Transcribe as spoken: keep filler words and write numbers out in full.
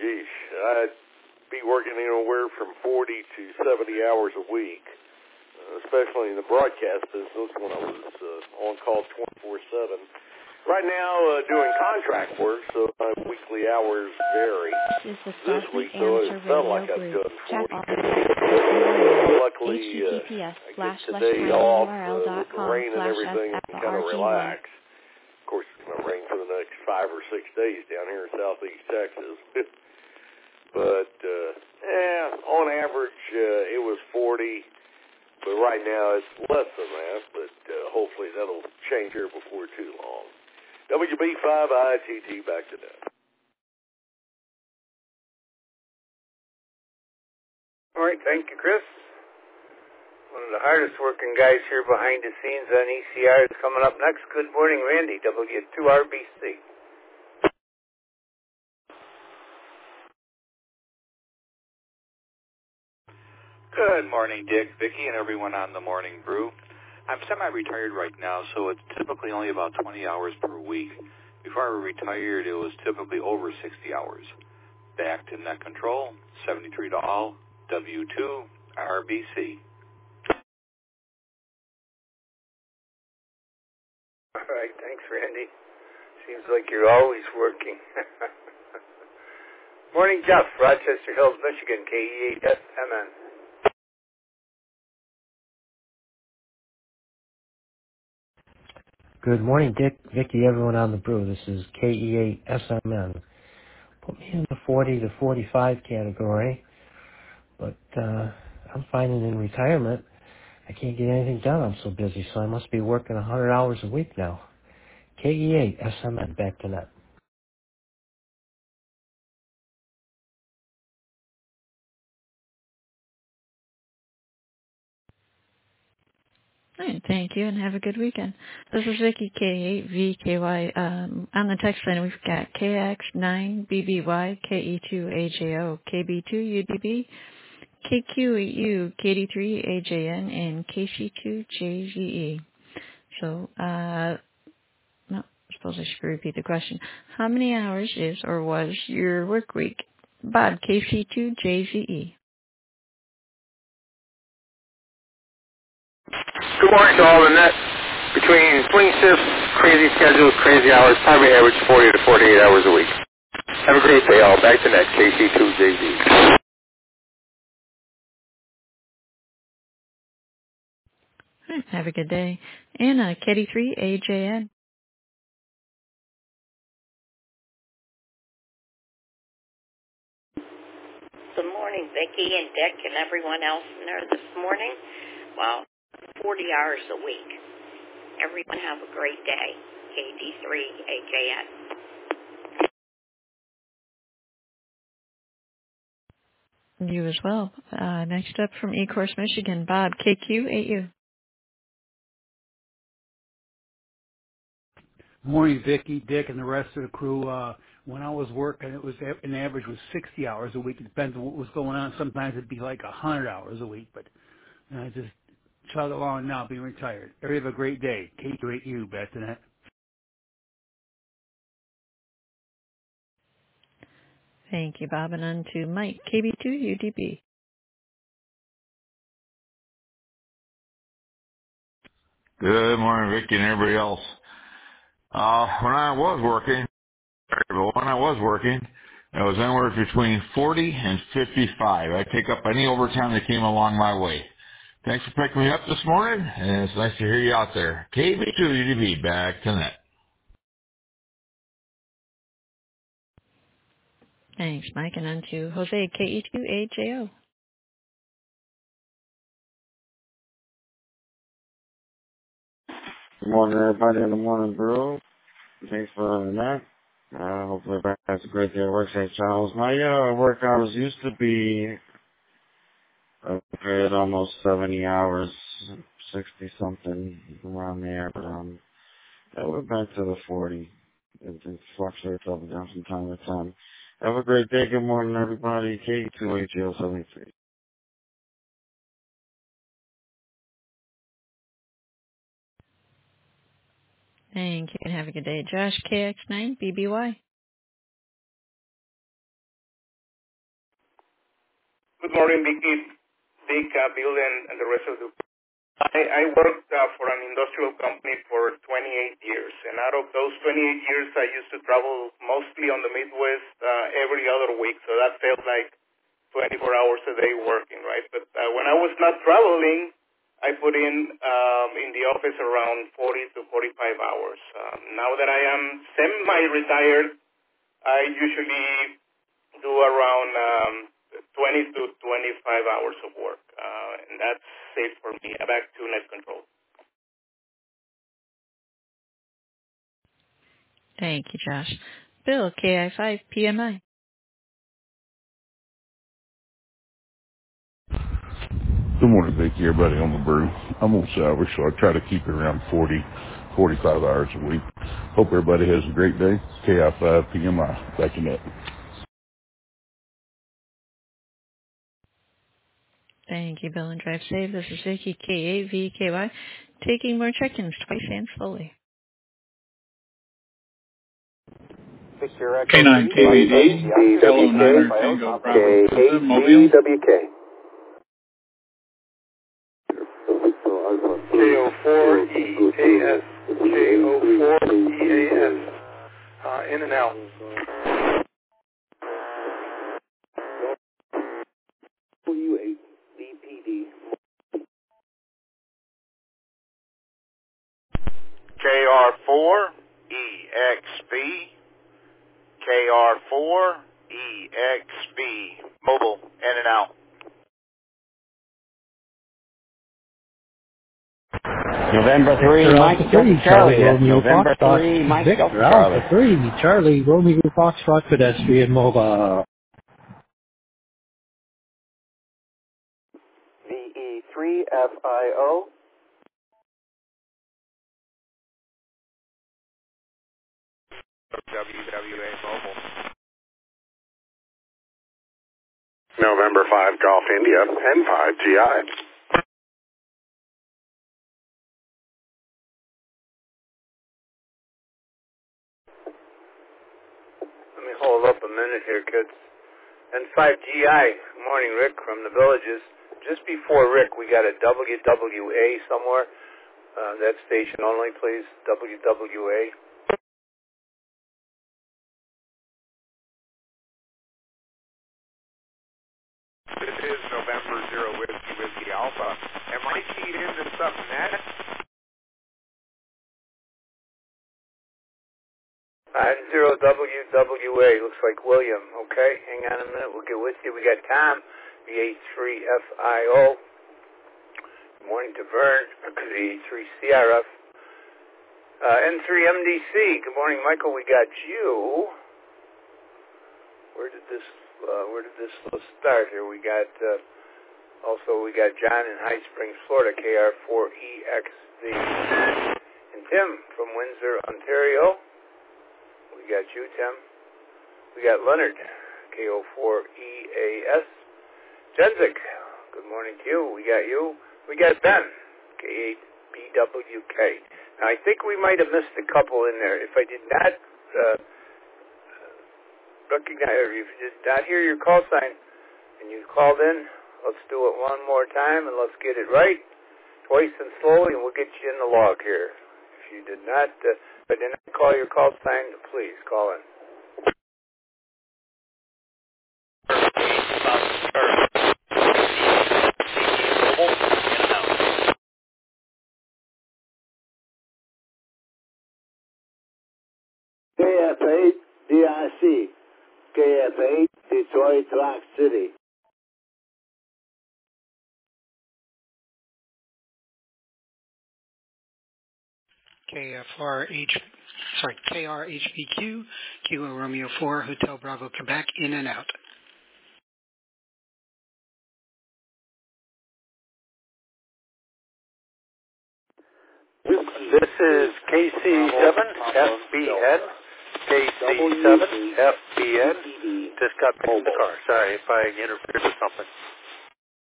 geez, I'd be working anywhere from forty to seventy hours a week, uh, especially in the broadcast business when I was uh, on call twenty-four seven. Right now, uh, doing contract work, so my weekly hours vary. This is the This week, Starfleet though, Amateur it felt Radio like I've Group. done Check forty. Luckily, uh, https I slash get slash today off url uh, dot with the com rain and slash everything and kind of sfrg1. relax. Of course, it's going to rain for the next five or six days down here in southeast Texas. But, uh, yeah, on average, uh, it was forty. But right now, it's less than that. But uh, hopefully that'll change here before too long. W B five I T T, back to that. All right, thank you, Chris. One of the hardest working guys here behind the scenes on E C R is coming up next. Good morning, Randy, W two R B C. Good morning, Dick, Vicki, and everyone on the Morning Brew. I'm semi-retired right now, so it's typically only about twenty hours per week. Before I retired, it was typically over sixty hours. Back to Net Control, seventy-three to all, W two R B C. All right, thanks, Randy. Seems like you're always working. Morning, Jeff, Rochester Hills, Michigan, K E eight S M N. Good morning, Dick, Vicki, everyone on the brew. This is K E eight S M N. Put me in the forty to forty-five category, but uh, I'm finding in retirement I can't get anything done. I'm so busy, so I must be working one hundred hours a week now. K E eight S M N, back to net. All right, thank you, and have a good weekend. This is Vicky, K eight V K Y. Um, on the text line, we've got K X nine B B Y, K E two A J O, K B two U D B, K Q U, K D three A J N, and K C two J Z E. So, uh, no, I suppose I should repeat the question. How many hours is or was your work week? Bob, K C two J Z E. Good morning to all the net. Between swing shifts, crazy schedules, crazy hours, probably average forty to forty-eight hours a week. Have a great day, all. Back to net, K C two J Z. All right, have a good day. And uh, K D three A J N. Good morning, Vicki and Dick and everyone else in there this morning. Well, forty hours a week. Everyone have a great day. K D three A J N. You as well. Uh, next up from Ecorse, Michigan, Bob, K Q eight U. Morning, Vicki, Dick, and the rest of the crew. Uh, when I was working, it was an average was sixty hours a week. It depends on what was going on. Sometimes it'd be like one hundred hours a week, but you know, I just chug along now, being retired. Everybody have a great day. K Q eight U, back to that. Thank you, Bob. And on to Mike, K B two U D B. Good morning, Vicki, and everybody else. Uh, when I was working, when I was working, it was anywhere between forty and fifty-five. I'd take up any overtime that came along my way. Thanks for picking me up this morning, and it's nice to hear you out there. K B two U D B, back to net. Thanks, Mike. And on to Jose, K E two A J O. Good morning, everybody in the morning brew. Thanks for that. Uh, hopefully everybody has a great day at work, Saint Charles. My uh, work hours used to be a good almost seventy hours, sixty something around there, but um, yeah, we're back to the forty. It, it fluctuates up and down from time to time. Have a great day. Good morning, everybody. K two H L seventy-three. Thank you, and have a good day. Josh, K X nine B B Y. Good morning, Vicky, Dick, uh, Bill, and, and the rest of the. I, I worked uh, for an industrial company for twenty-eight years, and out of those twenty-eight years, I used to travel mostly on the Midwest uh, every other week, so that felt like twenty-four hours a day working, right? But uh, when I was not traveling, I put in um, in the office around forty to forty-five hours. Um, now that I am semi-retired, I usually do around um, twenty to twenty-five hours of work, uh, and that's it for me. Back to net control. Thank you, Josh. Bill, K I five P M I. Good morning, Vicki, everybody on the brew. I'm on salvage, so I try to keep it around forty, forty-five hours a week. Hope everybody has a great day. K I five P M I. Back in that. Thank you, Bill, and drive safe. This is Vicky, K eight V K Y, taking more check-ins twice and slowly. K nine K V D, Hello niner Tango Bravo Delta, Mobile. W K. K O four E A S, K O four E A S, uh, in and out. W eight D P D. K R four E X B, K R four E X B, mobile, in and out. November three, Mike Delta Charlie. That's November three, Mike Delta Charlie. Alpha three, Charlie, Romeo Foxtrot pedestrian mobile. V E three F I O. W W A mobile. November five Golf India, N five G I. Let me hold up a minute here, kids. N five G I. Good morning, Rick from the Villages. Just before Rick, we got a W W A somewhere. Uh, that station only, please. W W A. This is November zero Whiskey Whiskey Alpha. Am I keyed into something net? Five zero W W A. Looks like William. Okay, hang on a minute. We'll get with you. We got Tom, V A three F I O. Good morning to Vern, V A three C R F. Uh, N three M D C. Good morning, Michael. We got you. Where did this? Uh, where did this start here? We got uh, also we got John in High Springs, Florida, K R four E X Z, and Tim from Windsor, Ontario. We got you, Tim. We got Leonard, K O four E A S. Jenzik, good morning to you. We got you. We got Ben, K eight B W K. Now, I think we might have missed a couple in there. If I did not uh, recognize, or if you did not hear your call sign and you called in, let's do it one more time and let's get it right, twice and slowly, and we'll get you in the log here. If you did not, uh, if I did not call your call sign, please call in. K F eight D I C, K F eight Detroit Rock City. K F R H, sorry, K R H P Q, Kilo Romeo four, Hotel Bravo, Quebec, in and out. This is K C seven F B N, K C seven F B N. Just got back in the car. Sorry if I interfered with something.